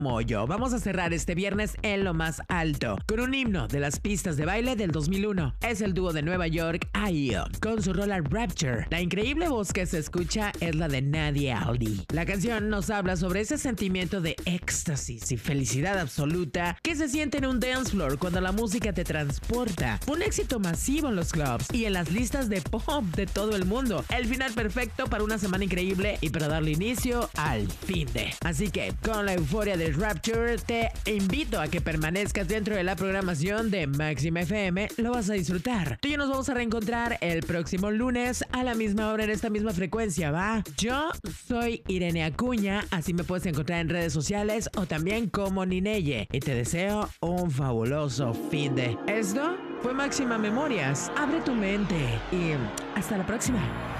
Moyo. Vamos a cerrar este viernes en lo más alto con un himno de las pistas de baile del 2001. Es el dúo de Nueva York, IO, con su rola Rapture. La increíble voz que se escucha es la de Nadia Aldi. La canción nos habla sobre ese sentimiento de éxtasis y felicidad absoluta que se siente en un dance floor cuando la música te transporta. Un éxito masivo en los clubs y en las listas de pop de todo el mundo. El final perfecto para una semana increíble y para darle inicio al finde. Así que con la euforia del Rapture te invito a que permanezcas dentro de la programación de Máxima FM. Lo vas a disfrutar. Tú y yo nos vamos a reencontrar el próximo lunes a la misma hora en esta misma frecuencia, ¿va? Yo soy Irene Acuña, así me puedes encontrar en redes sociales o también como Nineye, y te deseo un fabuloso finde. Esto fue Máxima Memorias. Abre tu mente y hasta la próxima.